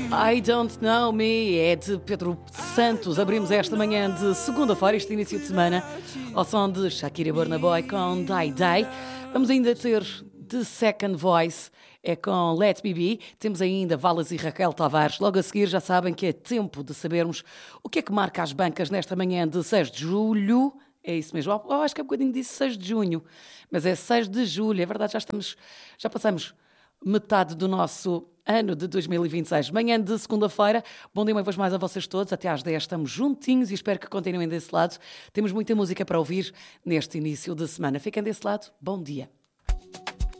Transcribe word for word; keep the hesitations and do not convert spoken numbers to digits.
I Don't Know Me é de Pedro Santos. Abrimos esta manhã de segunda-feira, este início de semana, ao som de Shakira e Burna Boy com Day Day. Vamos ainda ter The Second Voice, é com Let Me Be. Temos ainda Valas e Raquel Tavares. Logo a seguir já sabem que é tempo de sabermos o que é que marca as bancas nesta manhã de seis de julho. É isso mesmo. Eu acho que é um bocadinho disse seis de junho, mas é seis de julho. É verdade, já estamos, já passamos metade do nosso ano de dois mil e vinte e seis. Manhã de segunda-feira. Bom dia uma vez mais a vocês todos. Até às dez estamos juntinhos e espero que continuem desse lado. Temos muita música para ouvir neste início de semana. Fiquem desse lado. Bom dia.